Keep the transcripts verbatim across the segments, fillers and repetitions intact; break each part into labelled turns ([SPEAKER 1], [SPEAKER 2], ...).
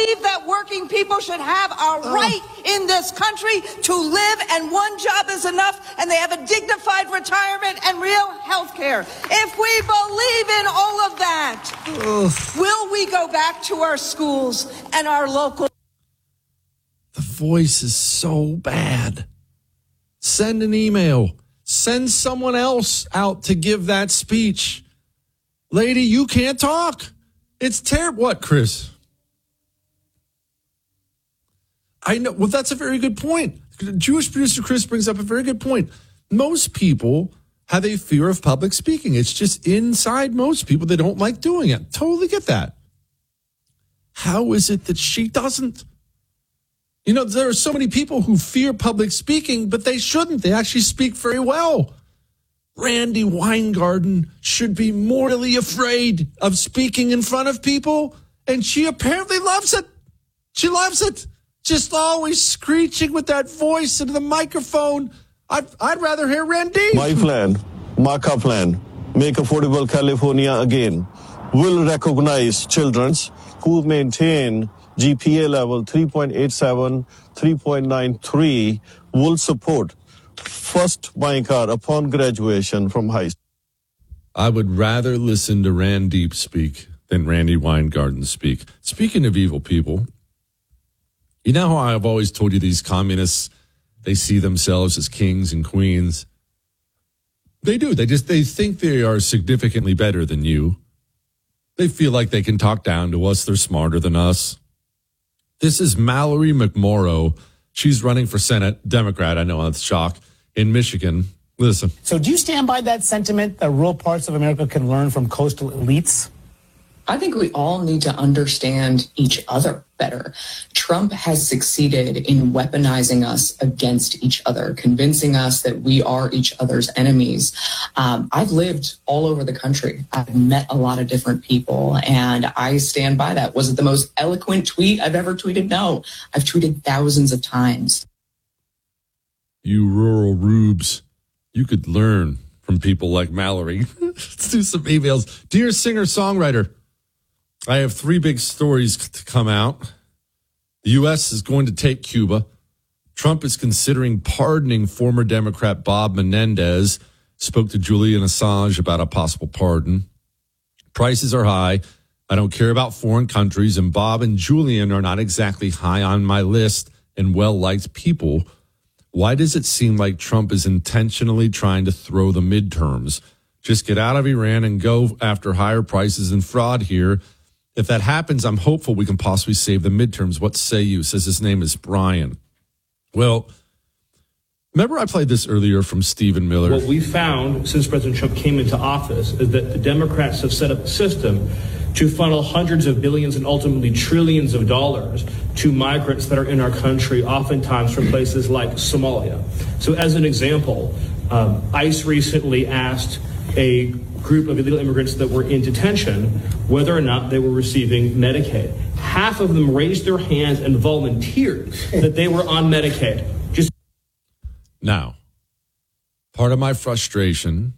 [SPEAKER 1] believe that working people should have a right in this country to live, and one job is enough, and they have a dignified retirement and real health care. If we believe in all of that, Ugh. will we go back to our schools and our local...
[SPEAKER 2] The voice is so bad. Send an email. Send someone else out to give that speech. Lady, you can't talk. It's terrible. What, Chris? I know. Well, that's a very good point. Jewish producer Chris brings up a very good point. Most people have a fear of public speaking. It's just inside most people. They don't like doing it. Totally get that. How is it that she doesn't? You know, there are so many people who fear public speaking, but they shouldn't. They actually speak very well. Randi Weingarten should be mortally afraid of speaking in front of people, and she apparently loves it. She loves it. Just always screeching with that voice into the microphone. I'd, I'd rather hear Randi.
[SPEAKER 3] My plan, Marka plan, Make Affordable California Again, will recognize children who maintain G P A level three point eight seven, three point nine three, will support first buying car upon graduation from high school.
[SPEAKER 2] I would rather listen to Randeep speak than Randi Weingarten speak. Speaking of evil people, you know how I've always told you these communists, they see themselves as kings and queens. They do. They just, they think they are significantly better than you. They feel like they can talk down to us. They're smarter than us. This is Mallory McMorrow. She's running for Senate, Democrat. I know, that's a shock, in Michigan. Listen.
[SPEAKER 4] So do you stand by that sentiment that rural parts of America can learn from coastal elites?
[SPEAKER 5] I think we all need to understand each other better. Trump has succeeded in weaponizing us against each other, convincing us that we are each other's enemies. Um, I've lived all over the country. I've met a lot of different people, and I stand by that. Was it the most eloquent tweet I've ever tweeted? No. I've tweeted thousands of times.
[SPEAKER 2] You rural rubes, you could learn from people like Mallory. Let's do some emails. Dear singer-songwriter, I have three big stories to come out. The U S is going to take Cuba. Trump is considering pardoning former Democrat Bob Menendez. Spoke to Julian Assange about a possible pardon. Prices are high. I don't care about foreign countries, and Bob and Julian are not exactly high on my list and well-liked people. Why does it seem like Trump is intentionally trying to throw the midterms? Just get out of Iran and go after higher prices and fraud here. If that happens, I'm hopeful we can possibly save the midterms. What say you? Says his name is Brian. Well, remember I played this earlier from Stephen Miller.
[SPEAKER 6] What we found since President Trump came into office is that the Democrats have set up a system to funnel hundreds of billions and ultimately trillions of dollars to migrants that are in our country, oftentimes from places like Somalia. So as an example, um, ICE recently asked a group of illegal immigrants that were in detention whether or not they were receiving Medicaid. Half of them raised their hands and volunteered that they were on Medicaid. Just
[SPEAKER 2] Now, part of my frustration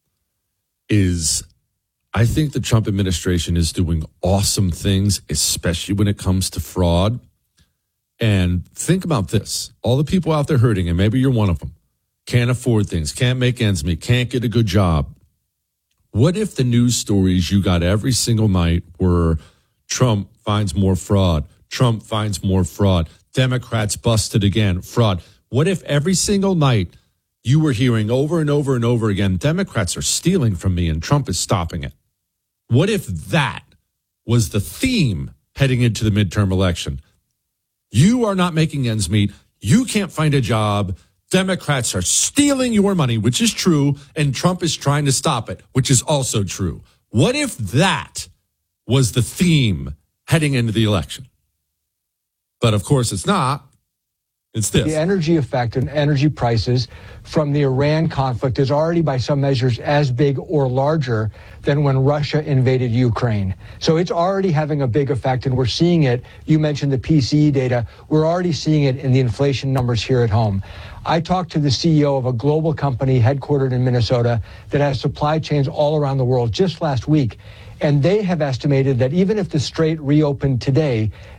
[SPEAKER 2] is I think the Trump administration is doing awesome things, especially when it comes to fraud. And think about this. All the people out there hurting, and maybe you're one of them, can't afford things, can't make ends meet, can't get a good job. What if the news stories you got every single night were Trump finds more fraud, Trump finds more fraud, Democrats busted again, fraud? What if every single night you were hearing over and over and over again, Democrats are stealing from me and Trump is stopping it? What if that was the theme heading into the midterm election? You are not making ends meet. You can't find a job. Democrats are stealing your money, which is true, and Trump is trying to stop it, which is also true. What if that was the theme heading into the election? But of course it's not. It's this.
[SPEAKER 7] The energy effect and energy prices from the Iran conflict is already by some measures as big or larger than when Russia invaded Ukraine. So it's already having a big effect, and we're seeing it. You mentioned the P C E data. We're already seeing it in the inflation numbers here at home. I talked to the C E O of a global company headquartered in Minnesota that has supply chains all around the world just last week. And they have estimated that even if the strait reopened today,